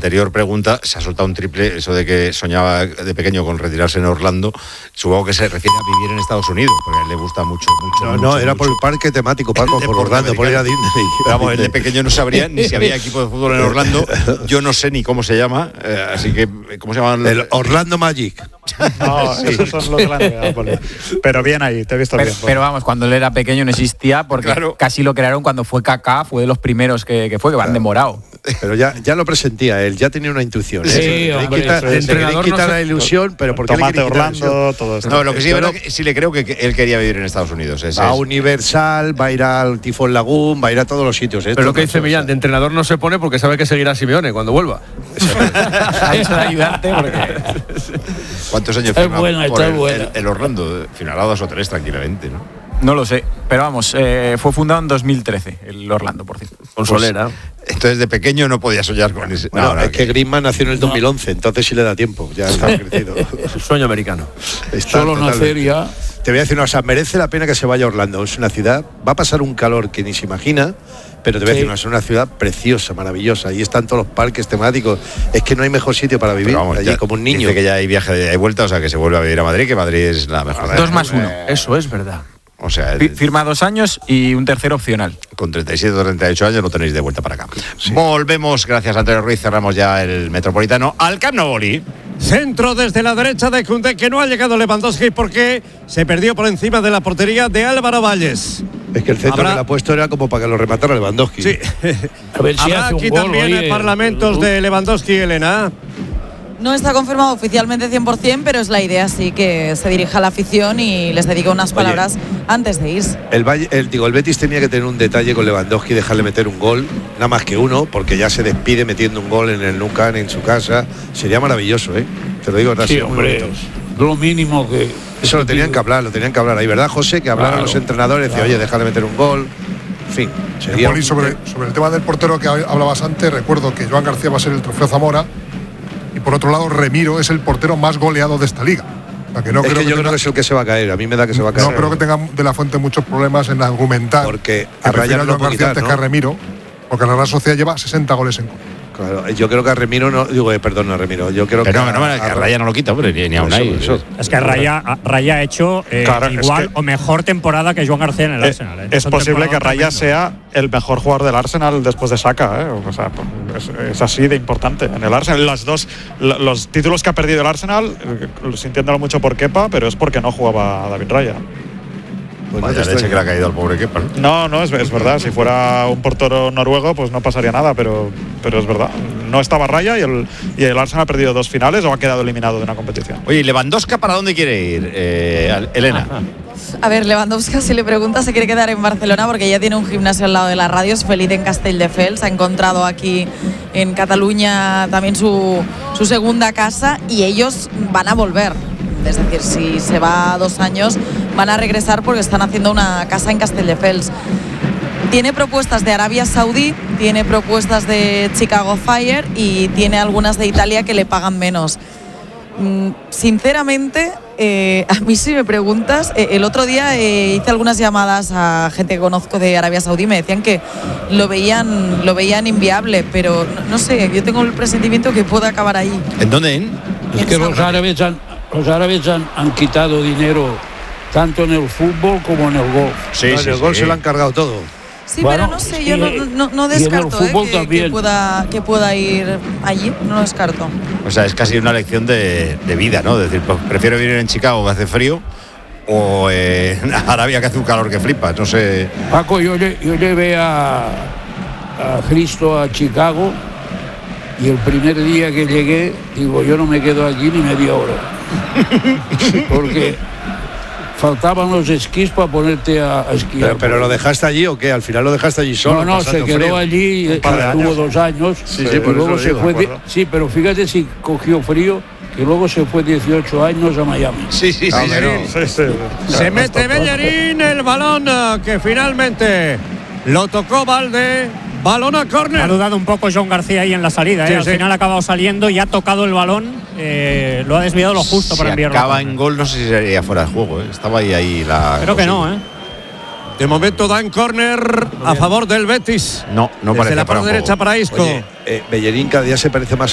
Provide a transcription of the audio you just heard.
anterior pregunta se ha soltado un triple, eso de que soñaba de pequeño con retirarse en Orlando. Supongo que se refiere a vivir en Estados Unidos, porque a él le gusta mucho. No, era por el parque temático, Paco, por Orlando, por ir a Disney. Pero vamos, él de pequeño no sabría ni si había equipo de fútbol en Orlando. Yo no sé ni cómo se llama, así que, ¿cómo se llama? El Orlando Magic. No, esos son los de la NBA, pero bien ahí, te he visto bien. Pero vamos, cuando él era pequeño no existía, porque casi lo crearon cuando fue Kaká, fue de los primeros que van de morado. Pero ya lo presentía él, ya tenía una intuición. Sí, hombre, le queréis quitar la ilusión, pero ¿por qué Tomate le quitar Orlando, todo esto. No, lo que sí, sí le creo que él quería vivir en Estados Unidos. Va a Universal, va a ir al Tifón Lagoon, va a ir a todos los sitios. Pero lo que dice Millán, de entrenador no se pone porque sabe que seguirá Simeone cuando vuelva. Eso de ayudarte, porque... ¿Cuántos años firma por el Orlando? Firmará 2 o 3 tranquilamente, ¿no? No lo sé, pero vamos, fue fundado en 2013, el Orlando, por cierto. Con Solera. Entonces de pequeño no podía soñar con ese. Bueno, es que Griezmann nació en el 2011, entonces sí le da tiempo, ya está crecido. Sueño americano. Solo nacer ya. Te voy a decir una cosa, merece la pena que se vaya a Orlando. Es una ciudad, va a pasar un calor que ni se imagina, pero te voy a decir, es una ciudad preciosa, maravillosa. Ahí están todos los parques temáticos. Es que no hay mejor sitio para vivir, vamos, allí como un niño. Dice que ya hay viaje de vuelta, o sea que se vuelve a vivir a Madrid, que Madrid es la mejor. 2 más 1. Eso es verdad. O sea, firma 2 años y un tercero opcional. Con 37 o 38 años no tenéis de vuelta para acá. Sí. Volvemos, gracias a Antonio Ruiz, cerramos ya el Metropolitano al Camp Nou. Centro desde la derecha de Koundé, que no ha llegado Lewandowski porque se perdió por encima de la portería de Álvaro Valles. Es que el centro que le ha puesto era como para que lo rematara Lewandowski. Sí. A ver si habrá hace aquí un gol, también parlamentos de Lewandowski, Elena. No está confirmado oficialmente 100%, pero es la idea, sí, que se dirija a la afición y les dedica unas palabras antes de irse. El Betis tenía que tener un detalle con Lewandowski, dejarle meter un gol, nada más que uno, porque ya se despide metiendo un gol en el Nou Camp, en su casa. Sería maravilloso, ¿eh? Te lo digo, ¿verdad? Sí, hombre, lo mínimo que... Eso lo tenían que hablar ahí, ¿verdad, José? Que hablaran los entrenadores, decir, oye, déjale meter un gol. En fin, sería... Poli, sobre el tema del portero que hablabas antes, recuerdo que Joan García va a ser el trofeo Zamora. Y por otro lado, Remiro es el portero más goleado de esta liga. O sea, que no creo yo creo que es el que se va a caer. A mí me da que se va a caer. No creo que tenga De la Fuente muchos problemas en argumentar. Porque a Raya no lo puede quitar, antes que a Remiro, porque la Real Sociedad lleva 60 goles en contra. Claro, yo creo que a Remiro no, perdón, a Remiro. Yo creo que a Raya no lo quita, hombre, ni a Unai. Es que Raya ha hecho igual o mejor temporada que Joan García en el Arsenal. Es posible que Raya sea el mejor jugador del Arsenal después de Saka, O sea, es así de importante. En el Arsenal, los títulos que ha perdido el Arsenal, sintiéndolo mucho por Kepa, pero es porque no jugaba David Raya. Pues vaya leche que le ha caído al pobre Kepa, ¿no? No, es verdad. Si fuera un portero noruego, pues no pasaría nada, pero es verdad. No estaba Raya y el Arsenal ha perdido 2 finales o ha quedado eliminado de una competición. Oye, ¿Lewandowski para dónde quiere ir, Elena? A ver, Lewandowski, si le pregunta, se quiere quedar en Barcelona porque ya tiene un gimnasio al lado de la radio, es feliz en Castelldefels, ha encontrado aquí en Cataluña también su segunda casa y ellos van a volver. Es decir, si se va 2 años, van a regresar porque están haciendo una casa en Castelldefels. Tiene propuestas de Arabia Saudí, tiene propuestas de Chicago Fire y tiene algunas de Italia que le pagan menos. Sinceramente, a mí si me preguntas, el otro día hice algunas llamadas a gente que conozco de Arabia Saudí y me decían que lo veían inviable, pero no sé, yo tengo el presentimiento que puede acabar ahí. ¿En dónde? Es que los árabes han quitado dinero tanto en el fútbol como en el golf. Sí, en el golf se lo han cargado todo. Sí, bueno, pero no sé, yo no descarto que pueda ir allí, no lo descarto. O sea, es casi una lección de vida, ¿no? Es decir, pues, prefiero vivir en Chicago que hace frío o en Arabia que hace un calor que flipas, no sé. Paco, yo llevé a Cristo a Chicago y el primer día que llegué, digo, yo no me quedo aquí ni media hora. Porque faltaban los esquís para ponerte a esquiar. ¿Pero lo dejaste allí o qué? ¿Al final lo dejaste allí solo? No, se quedó frío allí, estuvo 2 años. Sí, y luego se fue. Sí, pero fíjate si cogió frío, que luego se fue 18 años a Miami. Sí. Se mete Bellerín, el balón que finalmente lo tocó Valde. Balón a córner. Ha dudado un poco Joan García ahí en la salida. Al final ha acabado saliendo y ha tocado el balón. Lo ha desviado lo justo para enviarlo. Si acaba en gol, no sé si sería fuera de juego. Estaba ahí la... Creo que no, De momento dan córner a favor del Betis. No parece. Desde la parte derecha para Isco. Oye, Bellerín cada día se parece más